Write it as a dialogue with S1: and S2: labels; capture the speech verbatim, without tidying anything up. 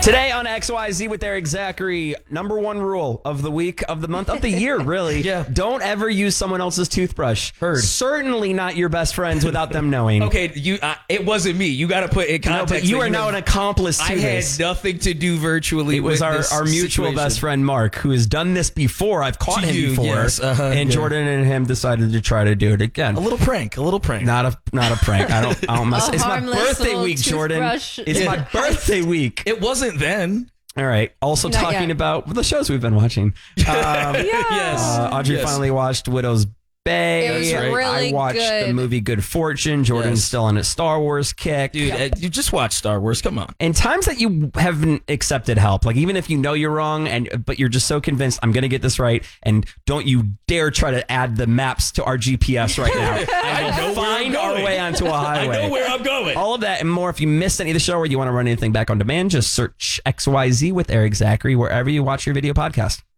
S1: Today on X Y Z with Eric Zachary, number one rule of the week, of the month, of the year, really.
S2: Yeah.
S1: Don't ever use someone else's toothbrush.
S2: Heard.
S1: Certainly not your best friends without them knowing.
S2: Okay, you. Uh, it wasn't me. You got to put in
S1: No,
S2: context.
S1: but you
S2: that
S1: are now
S2: have-
S1: an accomplice to
S2: I
S1: this.
S2: had nothing to do virtually
S1: It was
S2: with
S1: our,
S2: this
S1: our mutual
S2: situation.
S1: best friend, Mark, who has done this before. I've caught
S2: To
S1: him
S2: you,
S1: before.
S2: yes, uh-huh,
S1: and
S2: yeah.
S1: Jordan and him decided to try to do it again.
S2: A little prank. A little prank.
S1: Not a not a prank. I don't. I don't mess.
S3: A
S1: It's my
S3: harmless
S1: birthday
S3: little
S1: week, Jordan.
S3: toothbrush.
S1: It's
S2: Yeah.
S1: my birthday week.
S2: It wasn't then.
S1: All right. Also
S3: Not
S1: talking
S3: yet.
S1: about the shows we've been watching. Um,
S2: Yes.
S1: uh, Audrey
S2: Yes.
S1: finally watched Widow's Bay.
S3: It was
S1: I-
S3: really
S1: I watched the
S3: good.
S1: movie Good Fortune. Jordan's
S2: Yes.
S1: still on his Star Wars kick.
S2: Dude, uh, you just watched Star Wars. Come on.
S1: And times that you haven't accepted help, like even if you know you're wrong, and but you're just so convinced I'm going to get this right, and don't you dare try to add the maps to our G P S right now.
S2: I know where I'm
S1: Find our
S2: going.
S1: way onto a highway.
S2: I know where I'm going.
S1: All of that and more. If you missed any of the show or you want to run anything back on demand, just search X Y Z with Eric Zachary wherever you watch your video podcast.